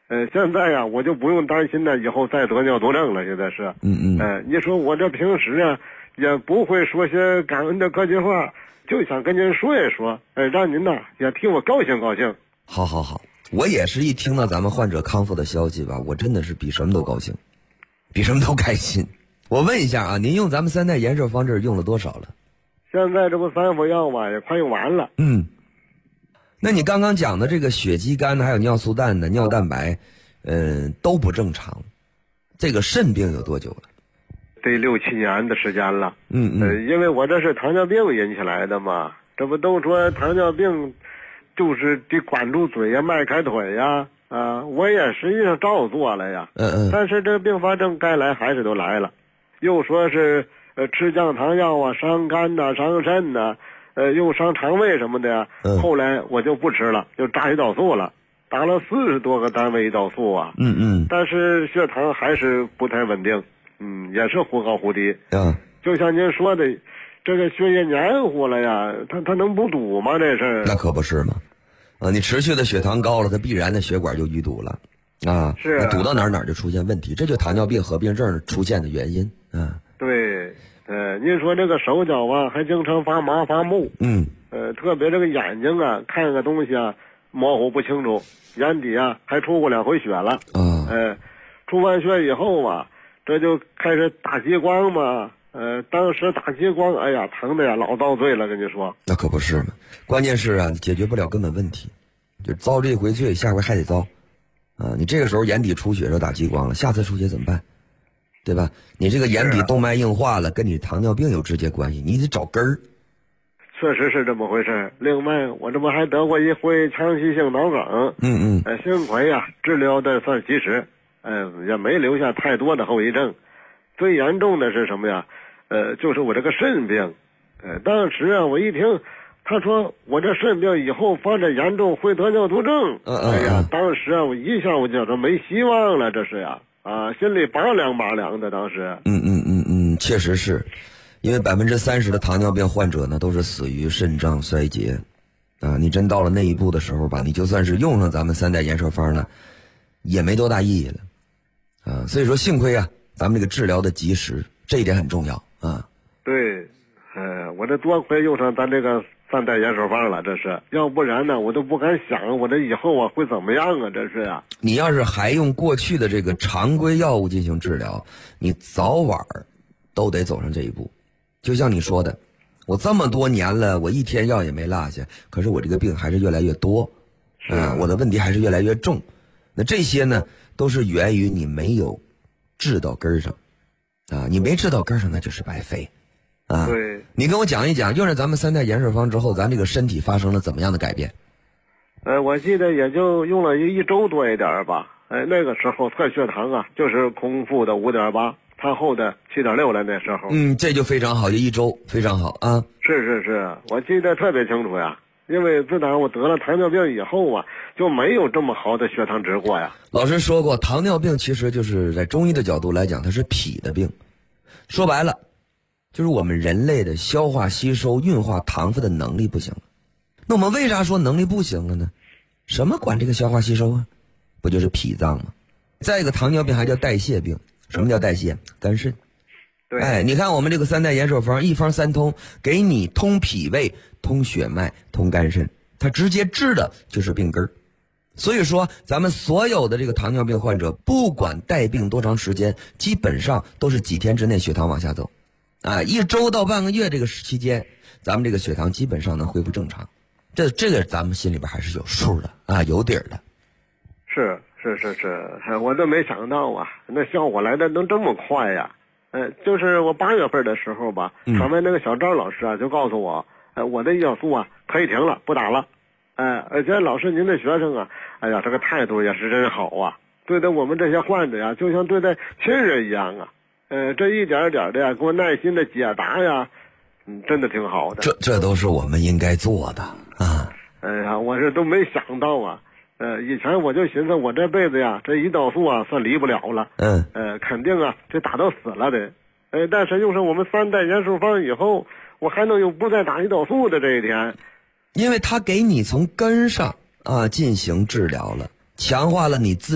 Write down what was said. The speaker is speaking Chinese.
现在呀，我就不用担心呢，以后再得尿毒症了。现在是，你说我这平时啊，也不会说些感恩的客气话，就想跟您说一说，让您呢也替我高兴高兴。 好，我也是一听到咱们患者康复的消息吧，我真的是比什么都高兴，比什么都开心。我问一下啊，您用咱们3代延寿方这用了多少了？ 现在这不3副药吧，也快用完了。 那你刚刚讲的这个血肌酐的，还有尿素氮的、尿蛋白，都不正常。这个肾病有多久了？ 得6、7年的时间了。因为我这是糖尿病引起来的嘛，这不都说糖尿病就是得管住嘴呀，迈开腿呀，我也实际上照做了呀。但是这并发症该来还是都来了，又说是吃降糖药啊，伤肝呐、伤肾呐。又伤肠胃什么的呀，后来我就不吃了，就打胰岛素了，打了40多个单位胰岛素啊。但是血糖还是不太稳定，也是忽高忽低。就像您说的，这个血液黏糊了呀，它能不堵吗？这是？ 那可不是嘛。你持续的血糖高了，它必然的血管就淤堵了是堵到哪就出现问题，这就糖尿病合并症出现的原因。 对。您说这个手脚啊，还经常发麻发木。特别这个眼睛啊，看个东西啊，模糊不清楚，眼底啊还出过2回血了。出完血以后啊，这就开始打激光嘛。当时打激光，哎呀，疼的呀，老遭罪了，跟你说。 那可不是嘛，关键是啊，解决不了根本问题，就遭这回罪，下回还得遭。你这个时候眼底出血就打激光了，下次出血怎么办？对吧？你这个眼底动脉硬化了，跟你糖尿病有直接关系，你得找根儿。 确实是这么回事。另外，我这不还得过一回腔隙性脑梗。幸亏呀，治疗的算及时，也没留下太多的后遗症。最严重的是什么呀？就是我这个肾病。当时啊，我一听他说我这肾病以后发展严重会得尿毒症。哎呀，当时啊，我一下我就说没希望了，这是呀。心里拔凉的，当时。 确实是，因为30%的糖尿病患者呢都是死于肾脏衰竭。你真到了那一步的时候吧，你就算是用上咱们3代延寿方呢，也没多大意义了。所以说幸亏啊，咱们这个治疗的及时，这一点很重要啊。 对，我这多亏用上咱这个3代延寿方了，这是，要不然呢，我都不敢想我这以后啊会怎么样啊，这是呀。 你要是还用过去的这个常规药物进行治疗，你早晚都得走上这一步。就像你说的，我这么多年了，我一天药也没落下，可是我这个病还是越来越多，我的问题还是越来越重。那这些呢，都是源于你没有治到根儿上，你没治到根儿上，那就是白费。 对， 你跟我讲一讲，用上咱们3代延寿方之后，咱这个身体发生了怎么样的改变？ 我记得也就用了1周多一点吧。那个时候测血糖啊，就是空腹的5.8，餐后的7.6了。那时候， 这就非常好，就1周，非常好啊。 是，我记得特别清楚呀。因为自打我得了糖尿病以后啊，就没有这么好的血糖值过呀。 老师说过，糖尿病其实就是在中医的角度来讲，它是脾的病。说白了，就是我们人类的消化吸收运化糖分的能力不行了。那我们为啥说能力不行了呢？什么管这个消化吸收啊？不就是脾脏吗？再一个，糖尿病还叫代谢病。什么叫代谢？肝肾。 对， 你看我们这个3代延寿方，一方3通，给你通脾胃、通血脉、通肝肾，它直接治的就是病根儿。所以说咱们所有的这个糖尿病患者，不管带病多长时间，基本上都是几天之内血糖往下走，1周到半个月这个期间，咱们这个血糖基本上能恢复正常。这个咱们心里边还是有数的有底儿的。 是，我都没想到啊，那效果来的能这么快呀。就是我8月份的时候吧，场外那个小赵老师啊就告诉我，我的胰岛素啊可以停了，不打了。而且老师您的学生啊，哎呀，这个态度也是真好啊，对待我们这些患者呀，就像对待亲人一样啊。这一点点的呀，给我耐心的解答呀，真的挺好的。 这都是我们应该做的啊。 哎呀，我是都没想到啊。以前我就寻思我这辈子呀，这胰岛素啊算离不了了。肯定啊，这打到死了的。但是用上我们3代延寿方以后，我还能有不再打胰岛素的这一天。 因为它给你从根上进行治疗了，强化了你自